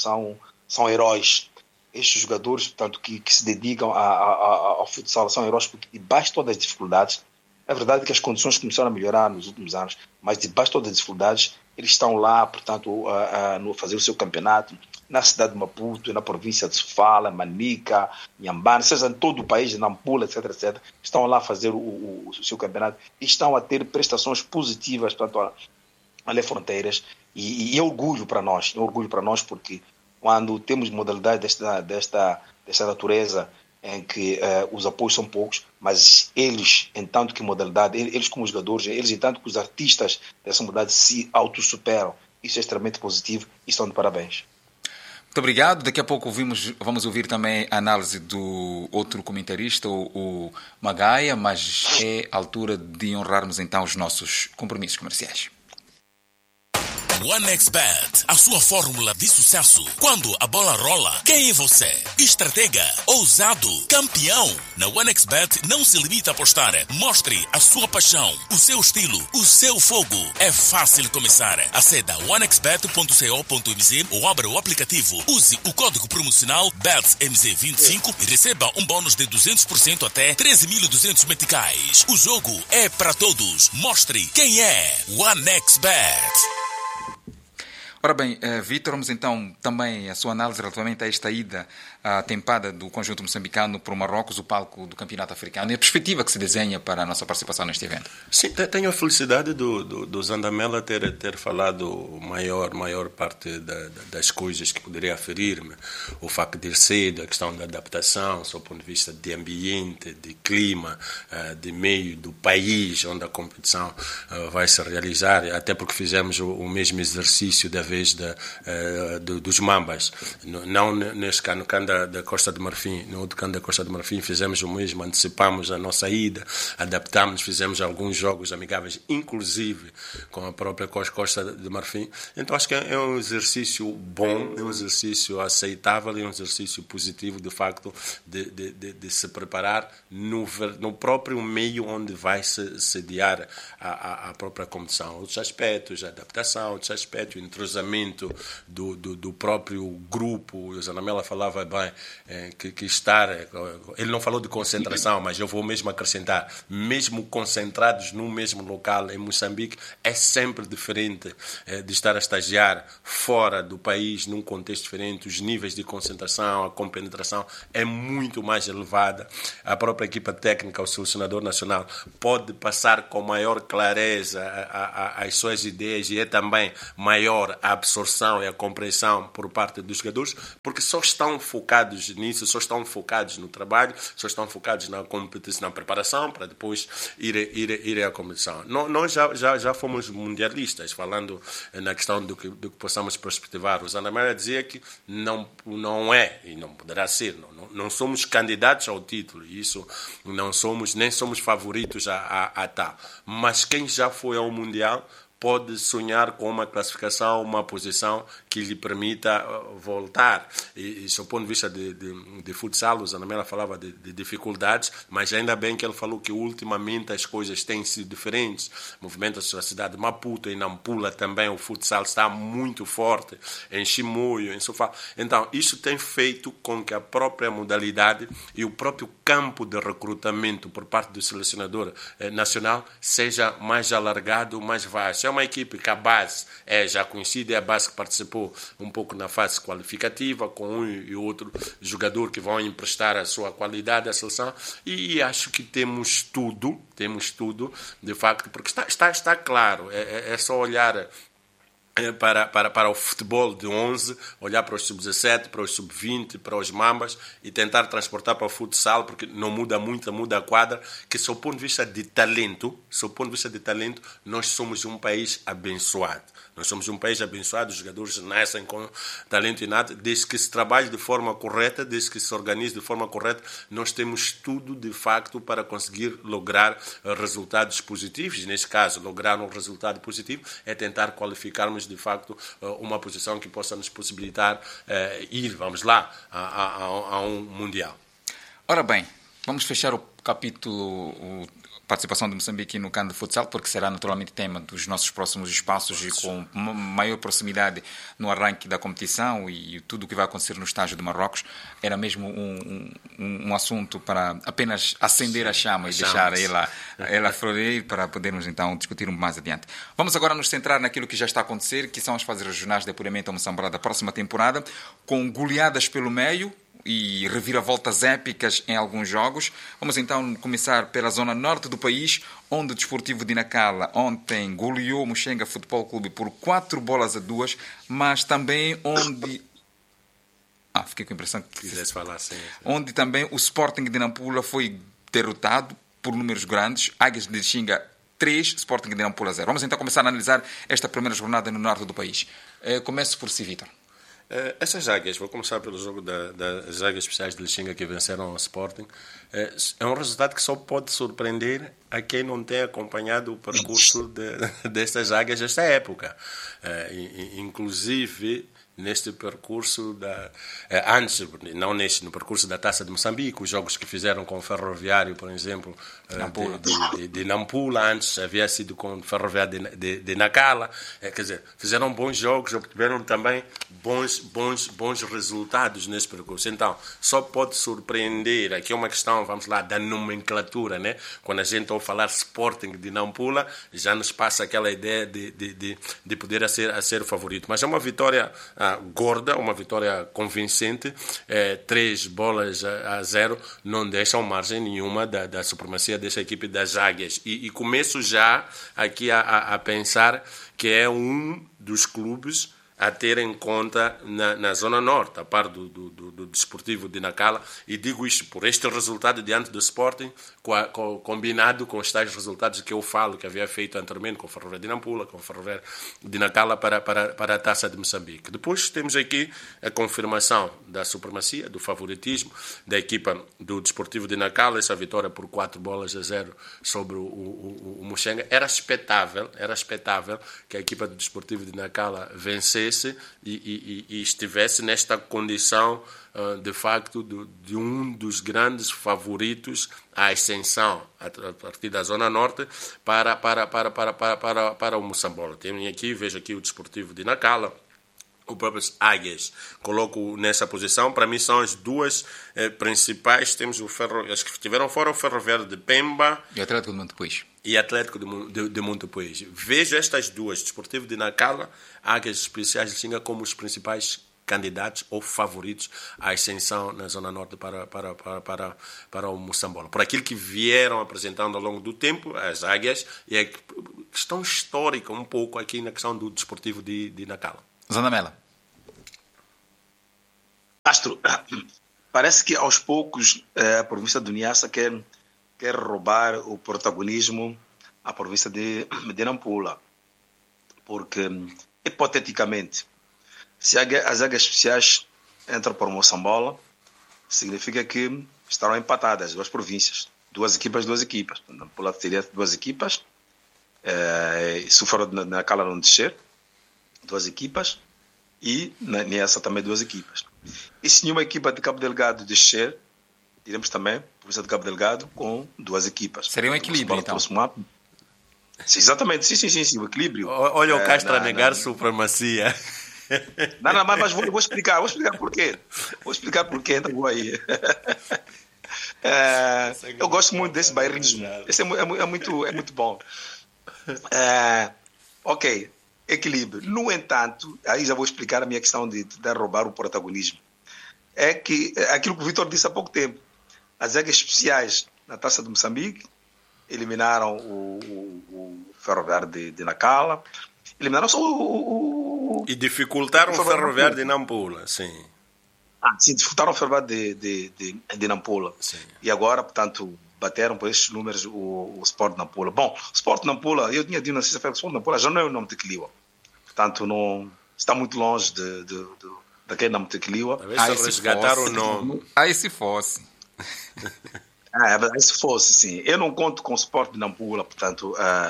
são heróis. Estes jogadores, portanto, que se dedicam ao futsal são heróis, porque debaixo de todas as dificuldades, é verdade que as condições começaram a melhorar nos últimos anos, mas debaixo de todas as dificuldades, eles estão lá, portanto, a fazer o seu campeonato na cidade de Maputo, na província de Sofala, Manica, Inhambane, seja em todo o país, Nampula, etc, etc, estão lá a fazer o seu campeonato e estão a ter prestações positivas, portanto, além fronteiras, e é orgulho para nós, porque quando temos modalidades desta natureza, em que os apoios são poucos, mas eles, em tanto que modalidade, eles como jogadores, eles em tanto que os artistas dessa modalidade se autossuperam, isso é extremamente positivo e estão de parabéns. Muito obrigado. Daqui a pouco vamos ouvir também a análise do outro comentarista, o Magaia, mas é a altura de honrarmos então os nossos compromissos comerciais. OneXBet, a sua fórmula de sucesso. Quando a bola rola, quem é você? Estratega, ousado, campeão. Na OneXBet não se limita a apostar. Mostre a sua paixão, o seu estilo, o seu fogo. É fácil começar. Aceda onexbet.co.mz ou abra o aplicativo. Use o código promocional BETSMZ25 e receba um bônus de 200% até 13.200 meticais. O jogo é para todos. Mostre quem é OneXBet. Ora bem, Vítor, vamos então também a sua análise relativamente a esta ida tempada do conjunto moçambicano para o Marrocos, o palco do Campeonato Africano, e a perspectiva que se desenha para a nossa participação neste evento. Sim, tenho a felicidade do Zandamela ter falado maior parte das coisas que poderia aferir-me. O facto de ir cedo, a questão da adaptação, do ponto de vista de ambiente, de clima, de meio do país onde a competição vai se realizar, até porque fizemos o mesmo exercício da vez dos Mambas. Não neste cano da Costa de Marfim, no outro cano da Costa de Marfim fizemos o mesmo, antecipamos a nossa ida, adaptámos, fizemos alguns jogos amigáveis, inclusive com a própria Costa de Marfim. Então acho que é um exercício bom, é um exercício aceitável, é um exercício positivo, de facto, de se preparar no próprio meio onde vai se sediar a própria competição. Outros aspectos, a adaptação, outros aspectos, o entrosamento do próprio grupo. O Zanamela falava bem que estar... Ele não falou de concentração, mas eu vou mesmo acrescentar, mesmo concentrados num mesmo local em Moçambique, é sempre diferente de estar a estagiar fora do país, num contexto diferente. Os níveis de concentração, a compenetração é muito mais elevada. A própria equipa técnica, o selecionador nacional, pode passar com maior clareza as suas ideias, e é também maior a absorção e a compreensão por parte dos jogadores, porque só estão focados focados nisso, só estão focados no trabalho, só estão focados na competição, na preparação, para depois ir à competição. Nós já fomos mundialistas, falando na questão do que possamos perspectivar. O Zandamela dizia que não é, e não poderá ser, não somos candidatos ao título, isso não somos, nem somos favoritos a tal. Mas quem já foi ao Mundial pode sonhar com uma classificação, uma posição que lhe permita voltar. E do ponto de vista de futsal, o Zandamela falava de dificuldades, mas ainda bem que ele falou que ultimamente as coisas têm sido diferentes. Movimenta-se a cidade de Maputo, em Nampula também o futsal está muito forte, em Chimoio, em Sofala. Então, isso tem feito com que a própria modalidade e o próprio campo de recrutamento por parte do selecionador nacional seja mais alargado, mais vasto. É uma equipe que a base é já conhecida, é a base que participou um pouco na fase qualificativa, com um e outro jogador que vão emprestar a sua qualidade à seleção, e acho que temos tudo, de facto, porque está claro, é só olhar para o futebol de 11, olhar para os sub-17, para os sub-20, para os mambas e tentar transportar para o futsal, porque não muda muito, muda a quadra, que sob o ponto de vista de talento, nós somos um país abençoado. Nós somos um país abençoado, os jogadores nascem com talento inato, desde que se trabalhe de forma correta, desde que se organize de forma correta, nós temos tudo, de facto, para conseguir lograr resultados positivos. Neste caso, lograr um resultado positivo é tentar qualificarmos, de facto, uma posição que possa nos possibilitar ir, vamos lá, a um Mundial. Ora bem, vamos fechar o capítulo participação de Moçambique no CAN de futsal, porque será naturalmente tema dos nossos próximos espaços e com maior proximidade no arranque da competição e tudo o que vai acontecer no estágio de Marrocos. Era mesmo um assunto para apenas acender a chama e deixar ela florir para podermos então discutir mais adiante. Vamos agora nos centrar naquilo que já está a acontecer, que são as fases regionais de apuramento ao Moçambique da próxima temporada, com goleadas pelo meio e reviravoltas épicas em alguns jogos. Vamos então começar pela zona norte do país, onde o Desportivo de Nacala ontem goleou o Muxenga Futebol Clube por 4-2, mas também onde... fiquei com a impressão que... Quisesse falar assim. Onde também o Sporting de Nampula foi derrotado por números grandes. Águias de Lixinga 3, Sporting de Nampula 0. Vamos então começar a analisar esta primeira jornada no norte do país. Começo por si, Vitor. Essas águias, vou começar pelo jogo das águias especiais de Lixinga que venceram o Sporting, é um resultado que só pode surpreender a quem não tem acompanhado o percurso destas águias desta época. Inclusive, neste percurso, antes, não no percurso da Taça de Moçambique, os jogos que fizeram com o Ferroviário, por exemplo, de Nampula, antes havia sido com o Ferroviário de Nacala, quer dizer, fizeram bons jogos, obtiveram também bons resultados nesse percurso. Então, só pode surpreender, aqui é uma questão, vamos lá, da nomenclatura, né? Quando a gente ouve falar Sporting de Nampula, já nos passa aquela ideia de poder ser o favorito. Mas é uma vitória gorda, uma vitória convincente, 3-0, não deixam margem nenhuma da supremacia dessa equipe das Águias. E começo já aqui a pensar que é um dos clubes a ter em conta na Zona Norte, a par do Desportivo de Nacala, e digo isto por este resultado diante do Sporting, combinado com os tais resultados que eu falo, que havia feito anteriormente com o Ferroviário de Nampula, com o Ferroviário de Nacala para a Taça de Moçambique. Depois temos aqui a confirmação da supremacia, do favoritismo da equipa do Desportivo de Nacala, essa vitória por 4-0 sobre o Muxenga. Era expectável que a equipa do Desportivo de Nacala vencesse e estivesse nesta condição, de facto, de um dos grandes favoritos à ascensão a partir da Zona Norte para o Moçambola. Vejo aqui o Desportivo de Nacala, o próprio Águias, coloco nessa posição. Para mim são as duas principais. Temos as que estiveram fora, o Ferroviário de Pemba e o Atlético de Montepuez. E Atlético de Montepuez. Vejo estas duas, Desportivo de Nacala, Águias Especiais de Lixinga, como os principais candidatos ou favoritos à ascensão na Zona Norte para o Moçambola. Por aquilo que vieram apresentando ao longo do tempo, as Águias, e a questão histórica um pouco aqui na questão do Desportivo de Nacala. Zandamela. Castro, parece que aos poucos a província do Niassa quer roubar o protagonismo à província de Nampula. Porque, hipoteticamente, se as águias especiais entram por Moçambola, significa que estarão empatadas duas províncias. Duas equipas. Nampula teria duas equipas. Se o Ferro de Nacala não descer, duas equipas. E na Niassa também duas equipas. E se nenhuma equipa de Cabo Delgado descer, teremos também a província de Cabo Delgado com duas equipas. Seria um equilíbrio, então. Sim, exatamente, sim, o equilíbrio. Olha o Castro a negar supremacia. Não, mas vou explicar porquê. Então vou aí. Eu gosto muito desse bairrismo. Esse é muito bom. Ok, equilíbrio. No entanto, aí já vou explicar a minha questão de roubar o protagonismo. É que aquilo que o Vitor disse há pouco tempo. As águias especiais na Taça de Moçambique eliminaram o Ferroviário de Nacala, eliminaram só e dificultaram o Ferroviário de Nampula, sim. Sim, dificultaram o Ferroviário de Nampula. Sim. E agora, portanto, bateram por estes números o Sport de Nampula. Bom, o Sport de Nampula, eu tinha dito na sexta-feira que o Sport de Nampula já não é o nome de Quiliwa. Portanto, não, está muito longe daquele nome de Quiliwa. Talvez se resgatar o nome. Aí se fosse. Se fosse, sim. Eu não conto com o Sport de Nampula, portanto,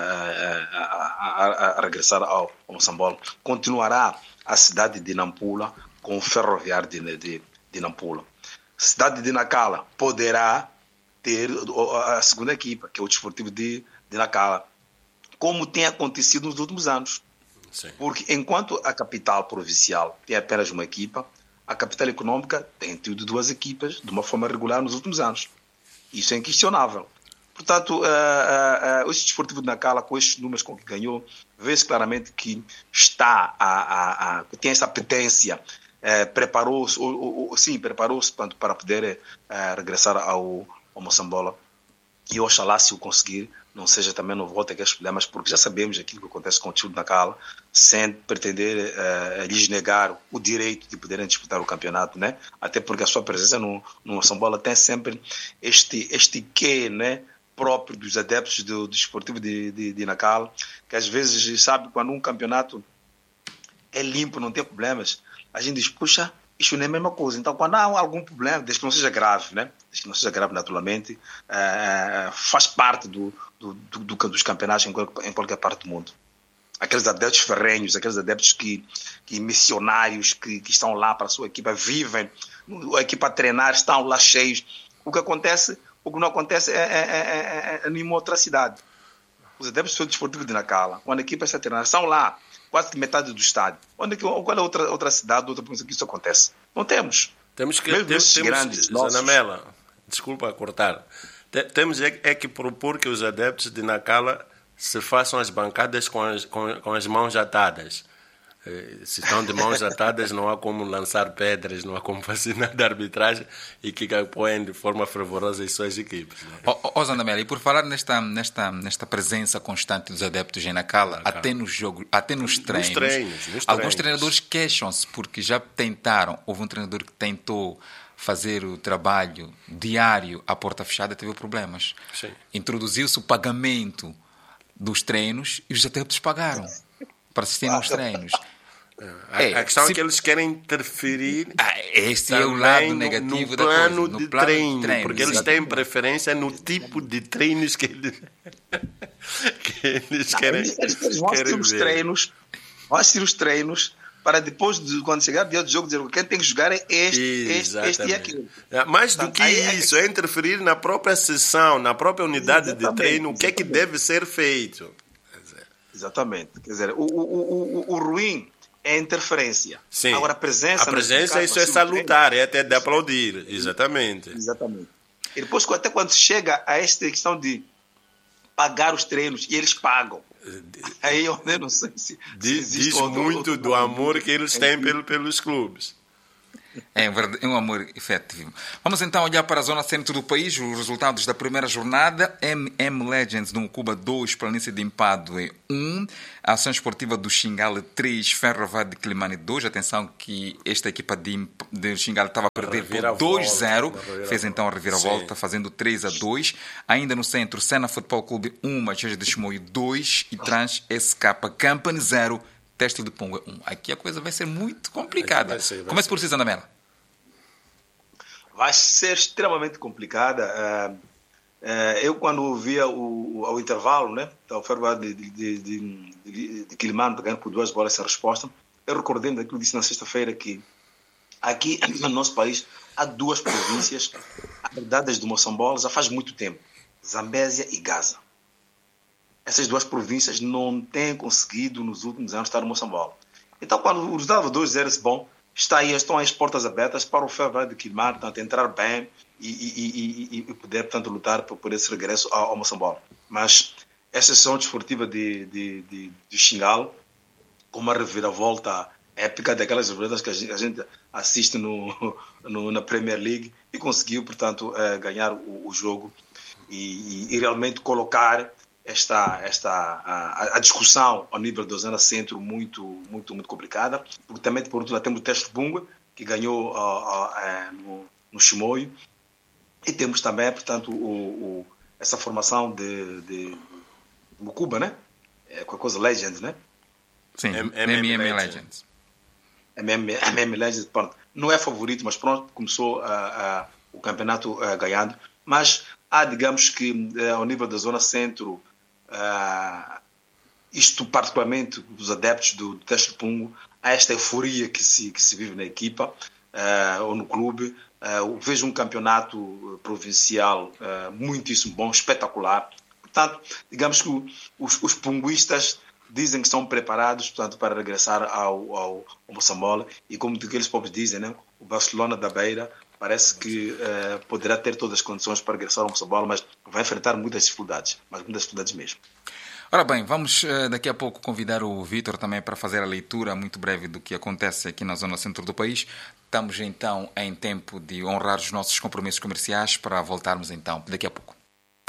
a regressar ao Moçambola. Continuará a cidade de Nampula com o Ferroviário de Nampula. A cidade de Nacala poderá ter a segunda equipa, que é o Desportivo de Nacala, como tem acontecido nos últimos anos. Sim. Porque enquanto a capital provincial tem apenas uma equipa, a capital econômica tem tido duas equipas de uma forma regular nos últimos anos. Isso é inquestionável. Portanto, o Desportivo de Nacala, com estes números com que ganhou, vê-se claramente que tem essa apetência, preparou-se para poder regressar ao Moçambola. E oxalá, se o conseguir, não seja também no voto aqueles problemas, porque já sabemos aquilo que acontece com o Desportivo de Nacala, sem pretender lhes negar o direito de poderem disputar o campeonato, né? Até porque a sua presença no Moçambola tem sempre este quê, né, próprio dos adeptos do Desportivo de Nacala, que às vezes, sabe, quando um campeonato é limpo, não tem problemas, a gente diz, puxa, isso não é a mesma coisa. Então, quando há algum problema, desde que não seja grave, né? Desde que não seja grave, naturalmente, faz parte dos campeonatos em qualquer parte do mundo. Aqueles adeptos ferrenhos, aqueles adeptos que missionários que estão lá para a sua equipa, vivem, a equipa a treinar, estão lá cheios. O que não acontece é nenhuma outra cidade. Os adeptos do Desportivo de Nacala, quando a equipa está a treinar, estão lá, quase que metade do estádio. Qual é outra cidade, outra província que isso acontece? Não temos. Temos grandes, Zanamela, desculpa cortar. Temos que propor que os adeptos de Nacala se façam as bancadas com as mãos atadas. Se estão de mãos atadas, não há como lançar pedras, não há como fazer nada de arbitragem e que apoiem de forma fervorosa as suas equipes. Zandamela, e por falar nesta presença constante dos adeptos em Nacala, até nos jogos, até nos treinos. Alguns treinadores queixam-se porque já tentaram, houve um treinador que tentou fazer o trabalho diário à porta fechada, teve problemas. Sim. Introduziu-se o pagamento dos treinos e os adeptos pagaram para assistirem aos treinos. A questão é que eles querem interferir esse é o lado negativo no da plano coisa, de treino, porque eles têm preferência no tipo de treinos que eles querem. Eles vão assistir os treinos, para depois, quando chegar o dia do jogo, dizer quem tem que jogar é este e aquele. Mais do que isso, é interferir na própria sessão, na própria unidade de treino, o que é que deve ser feito. Exatamente. Quer dizer, o ruim é a interferência. Sim. Agora, a presença isso é salutar, é até de aplaudir. Exatamente. E depois, até quando chega a esta questão de pagar os treinos, e eles pagam. Aí eu não sei se diz muito do amor que eles têm pelos clubes. É um amor efetivo. Vamos então olhar para a zona centro do país, os resultados da primeira jornada. MM Legends no Cuba 2, Planície de Empadue 1, a Ação Esportiva do Xingale 3, Ferroviário de Quilimane 2. Atenção que esta equipa de Xingale estava a perder por 2-0, fez então a reviravolta, fazendo 3-2. Ainda no centro, Sena Futebol Clube 1, Matheus de Chimoio 2 e Trans SK Company 0, Teste de Punga 1. Aqui a coisa vai ser muito complicada. Comece por si, Zandamela. Vai ser extremamente complicada. Eu, quando via ao intervalo, né, o Ferroviário de Quilimane ganhando por 2 bolas sem resposta, eu recordei-me daquilo que disse na sexta-feira, que aqui no nosso país há 2 províncias herdadas de Moçambola já faz muito tempo: Zambésia e Gaza. Essas 2 províncias não têm conseguido nos últimos anos estar no Moçambola. Então, quando o resultado 2-0 bom, estão as portas abertas para o Ferroviário de Quilimane, portanto, entrar bem e poder, portanto, lutar por esse regresso ao Moçambola. Mas essa sessão desportiva de Xingale, com uma reviravolta épica daquelas reviravoltas que a gente assiste na Premier League, e conseguiu, portanto, ganhar o jogo e realmente colocar a discussão ao nível da zona centro muito complicada, porque também por outro lado temos o Teste Bunga, que ganhou no Chimoio, e temos também, portanto, essa formação de Cuba, né? Com a coisa Legends, né? Sim, MM Legends. MM Legends, pronto, não é favorito, mas pronto, começou o campeonato ganhando, mas há, digamos que ao nível da zona centro, isto particularmente dos adeptos do Teste de Pungo, há esta euforia que se vive na equipa ou no clube. Vejo um campeonato provincial muitíssimo bom, espetacular. Portanto, digamos que os punguistas dizem que estão preparados, portanto, para regressar ao Moçambola, e como eles próprios dizem, né, o Barcelona da Beira parece que poderá ter todas as condições para regressar ao Moçambola, mas vai enfrentar muitas dificuldades, mesmo. Ora bem, vamos daqui a pouco convidar o Vítor também para fazer a leitura muito breve do que acontece aqui na zona centro do país. Estamos então em tempo de honrar os nossos compromissos comerciais para voltarmos então daqui a pouco.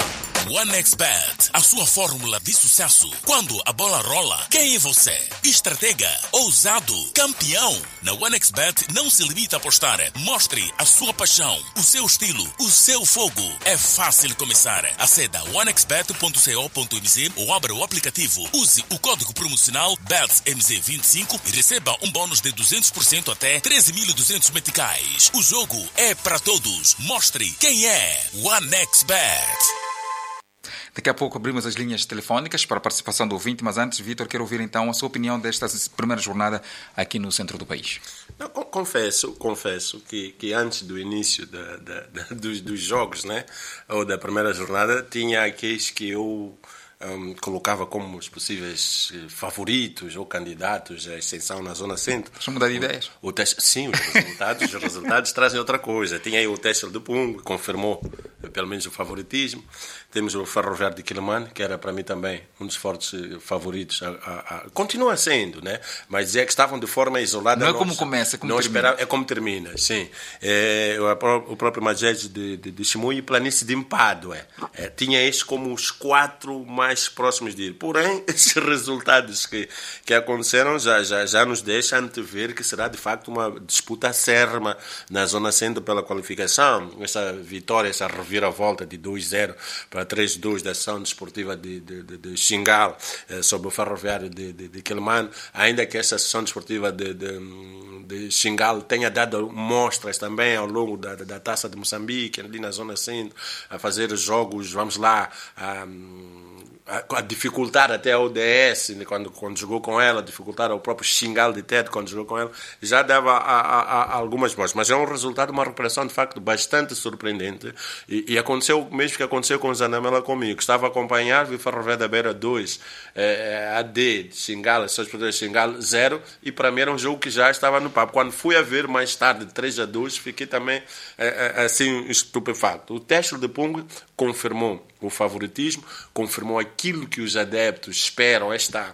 OneXBet, a sua fórmula de sucesso. Quando a bola rola, quem é você? Estratega, ousado, campeão. Na OneXBet não se limita a apostar. Mostre a sua paixão, o seu estilo, o seu fogo. É fácil começar. Aceda onexbet.co.mz ou abra o aplicativo. Use o código promocional BETSMZ25 e receba um bônus de 200% até 13.200 meticais. O jogo é para todos. Mostre quem é OneXBet. Daqui a pouco abrimos as linhas telefónicas para a participação do ouvinte, mas antes, Vítor, quero ouvir então a sua opinião desta primeira jornada aqui no centro do país. Não, confesso que antes do início dos jogos, né, ou da primeira jornada, tinha aqueles que eu colocava como os possíveis favoritos ou candidatos à extensão na zona centro. Deixa eu mudar de ideias. Sim, os resultados trazem outra coisa. Tinha aí o Teste de Pungo, confirmou pelo menos o favoritismo. Temos o Ferroviário de Quilimane, que era para mim também um dos fortes favoritos. Continua sendo, né? Mas é que estavam de forma isolada. Não é como começa, é como termina. É como termina, sim. O próprio Majed de Chimoio e Planície de Empadue. Tinha estes como os 4 mais próximos de ir. Porém, esses resultados que aconteceram já nos deixam antever que será de facto uma disputa acérrima na zona centro pela qualificação. Essa vitória, essa reviravolta de 2-0 para 3-2 da ação desportiva de Xingale sobre o Ferroviário de Quilimane, ainda que essa ação desportiva de Xingale tenha dado mostras também ao longo da Taça de Moçambique, ali na zona centro, a fazer jogos, vamos lá, a dificultar até a ODS quando jogou com ela, dificultar ao próprio Xingale de Tete quando jogou com ela, já dava algumas mostras. Mas é um resultado, uma recuperação de facto bastante surpreendente, e aconteceu o mesmo que aconteceu com o Zandamela comigo. Estava a acompanhar, vi Ferroviário da Beira 2, AD de Xingale, Xingale 0, e para mim era um jogo que já estava no papo. Quando fui a ver mais tarde 3-2, fiquei também assim estupefacto. O Teste de Pungo confirmou o favoritismo, confirmou aquilo que os adeptos esperam, esta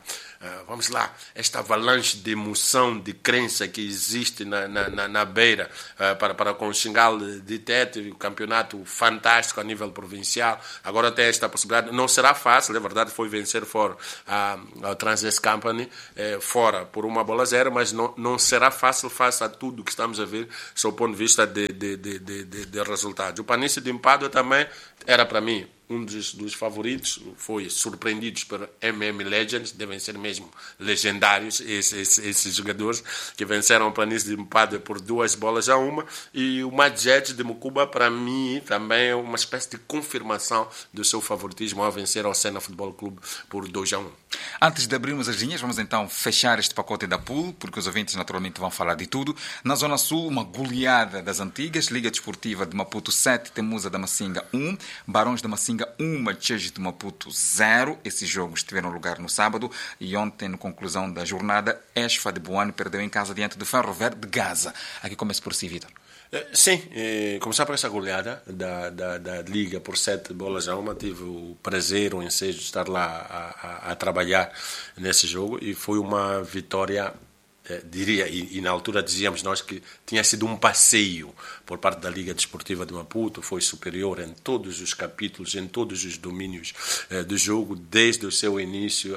avalanche de emoção, de crença que existe na beira para com o Xingal de Tete, o campeonato fantástico a nível provincial. Agora tem esta possibilidade. Não será fácil, é verdade, foi vencer fora a Transit Company, fora por 1-0, mas não será fácil face a tudo que estamos a ver, sob o ponto de vista de resultados. O Planície de Empadua também era, para mim, um dos favoritos. Foi surpreendidos por MM Legends, devem ser mesmo legendários esses jogadores que venceram o Planície de Empadua por 2-1, e o Madjet de Mucuba, para mim, também é uma espécie de confirmação do seu favoritismo ao vencer ao Sena Futebol Clube por 2-1. Antes de abrirmos as linhas, vamos então fechar este pacote da pool, porque os ouvintes naturalmente vão falar de tudo. Na Zona Sul, uma goleada das antigas: Liga Desportiva de Maputo 7, Temusa da Massinga 1, Barões da Massinga 1, Macheji de Maputo 0. Esses jogos tiveram lugar no sábado, e ontem, na conclusão da jornada, Esfa de Boane perdeu em casa diante do Ferro Verde de Gaza. Aqui começa por si, Vitor. Sim, começar por essa goleada da Liga por 7-1. Tive o prazer, o ensejo de estar lá a trabalhar nesse jogo, e foi uma vitória, diria, e na altura dizíamos nós que tinha sido um passeio por parte da Liga Desportiva de Maputo. Foi superior em todos os capítulos, em todos os domínios do jogo, desde o seu início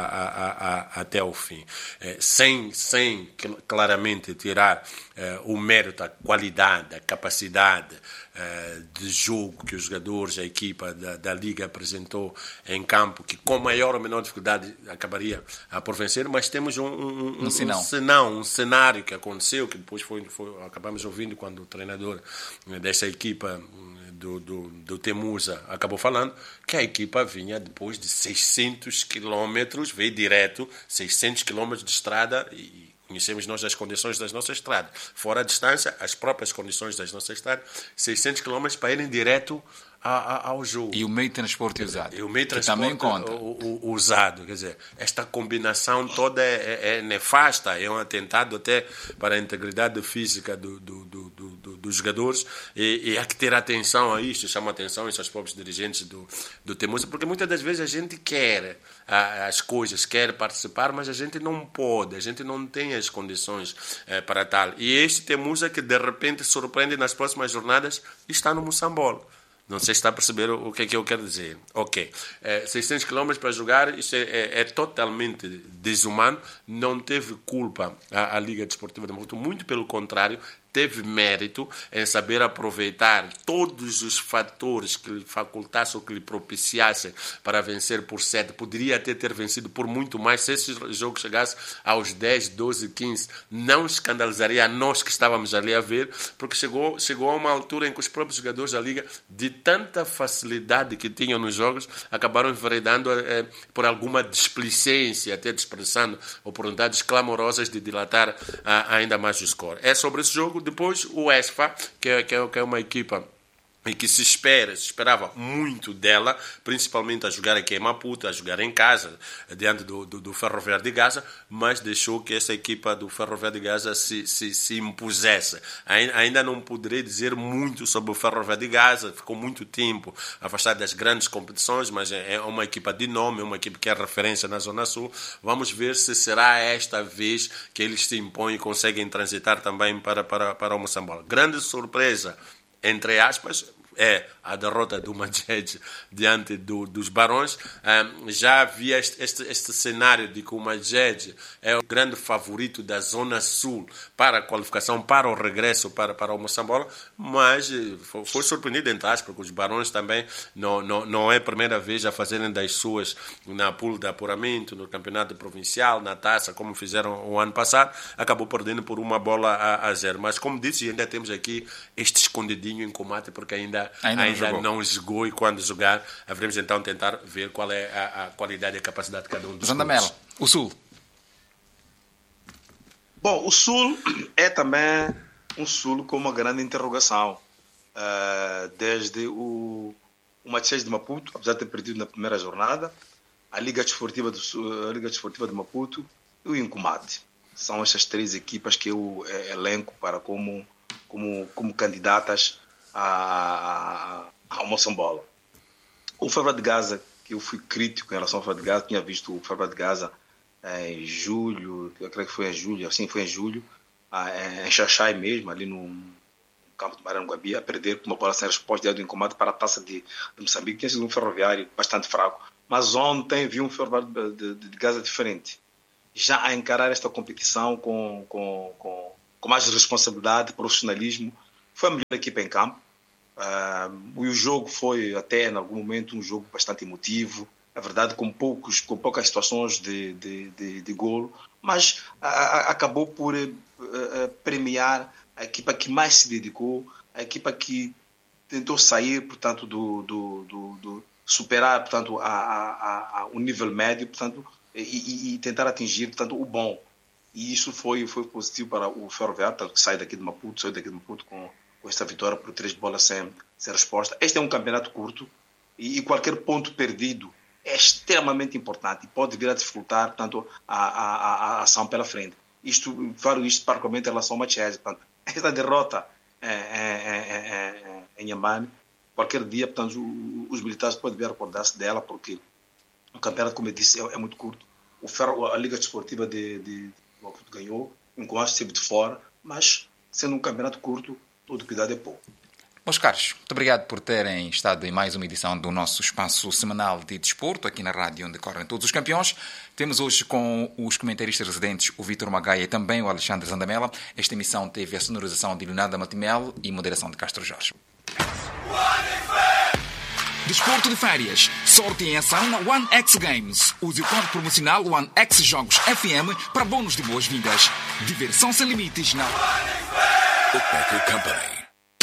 até o fim, sem claramente tirar o mérito, a qualidade, a capacidade de jogo que os jogadores, a equipa da Liga apresentou em campo, que com maior ou menor dificuldade acabaria por vencer. Mas temos um cenário que aconteceu, que depois acabamos ouvindo quando o treinador dessa equipa do Temusa acabou falando, que a equipa vinha depois de 600 quilômetros, veio direto, 600 quilômetros de estrada, e conhecemos nós as condições das nossas estradas. Fora a distância, as próprias condições das nossas estradas, 600 quilômetros para irem direto ao jogo. E o meio de transporte usado. E o meio de transporte também conta. Usado. Quer dizer, esta combinação toda é nefasta, é um atentado até para a integridade física dos jogadores, e há que ter atenção a isto. Chama atenção isso aos próprios dirigentes do Temusa, porque muitas das vezes a gente quer as coisas, quer participar, mas a gente não pode, a gente não tem as condições para tal. E este Temusa, que de repente surpreende nas próximas jornadas, está no Moçambola. Não sei se está a perceber o que é que eu quero dizer. Ok. 600 km para jogar, isso é totalmente desumano. Não teve culpa a Liga Desportiva de Maputo, muito pelo contrário, teve mérito em saber aproveitar todos os fatores que lhe facultassem ou que lhe propiciassem para vencer por 7. Poderia até ter vencido por muito mais. Se esse jogo chegasse aos 10, 12, 15, não escandalizaria a nós que estávamos ali a ver, porque chegou a uma altura em que os próprios jogadores da Liga, de tanta facilidade que tinham nos jogos, acabaram enveredando por alguma displicência, até desperdiçando oportunidades clamorosas de dilatar ainda mais o score. É sobre esse jogo. Depois o Esfa, que é uma equipa e que se esperava muito dela, principalmente a jogar aqui em Maputo, a jogar em casa, diante do Ferro Verde de Gaza, mas deixou que essa equipa do Ferro Verde de Gaza se impusesse. Ainda não poderei dizer muito sobre o Ferro Verde de Gaza, ficou muito tempo afastado das grandes competições, mas é uma equipa de nome, é uma equipa que é referência na Zona Sul. Vamos ver se será esta vez que eles se impõem e conseguem transitar também para o Moçambola. Grande surpresa, entre aspas, é a derrota do Madjet diante dos Barões. Já havia este cenário de que o Madjet é o grande favorito da Zona Sul para a qualificação, para o regresso para o Moçambola, mas foi surpreendido, entre aspas, porque os Barões também não é a primeira vez a fazerem das suas na pool de apuramento, no campeonato provincial, na taça, como fizeram o ano passado. Acabou perdendo por 1-0. Mas, como disse, ainda temos aqui este escondidinho em combate, porque ainda não jogou, e quando jogar, haveremos então tentar ver qual é a qualidade e a capacidade de cada um dos Zandamela, o Sul. Bom, o Sul é também um Sul com uma grande interrogação. Desde o Macheji de Maputo, apesar de ter perdido na primeira jornada, a Liga Desportiva de Maputo e o Incomate. São estas três equipas que eu elenco para como candidatas ao Moçambola. O Favela de Gaza, que eu fui crítico em relação ao Favela de Gaza, tinha visto o Favela de Gaza em julho, eu creio que foi em julho, em Xaxai mesmo, ali no campo de Maranguabi, a perder com uma bola sem resposta do incomado para a Taça de Moçambique. Tinha sido um Ferroviário bastante fraco. Mas ontem vi um Favela de Gaza diferente. Já a encarar esta competição com mais responsabilidade, profissionalismo. Foi a melhor equipa em campo. E o jogo foi até, em algum momento, um jogo bastante emotivo. É verdade, com poucas situações de golo. Mas acabou por premiar a equipa que mais se dedicou, a equipa que tentou sair, portanto, superar, portanto, o nível médio, portanto, e tentar atingir, portanto, o bom. E isso foi positivo para o Ferroviário, portanto, que saiu daqui de Maputo com esta vitória por 3 bolas sem resposta. Este é um campeonato curto e qualquer ponto perdido é extremamente importante e pode vir a dificultar, portanto, a ação pela frente. Falo isto particularmente em relação ao Machese. Portanto, esta derrota em Inhambane, qualquer dia, portanto, os militares podem vir a recordar-se dela, porque o campeonato, como eu disse, é muito curto. A Liga Desportiva de Maputo ganhou, enquanto esteve de fora, mas sendo um campeonato curto, todo cuidado é pouco. Meus caros, muito obrigado por terem estado em mais uma edição do nosso espaço semanal de desporto, aqui na rádio onde correm todos os campeões. Temos hoje com os comentaristas residentes o Vítor Magaia e também o Alexandre Zandamela. Esta emissão teve a sonorização de Leonardo Matimel e moderação de Castro Jorge. Desporto de férias. Sorte em ação na One X Games. Use o código promocional One X Jogos FM para bônus de boas-vindas. Diversão sem limites na Opeco Company.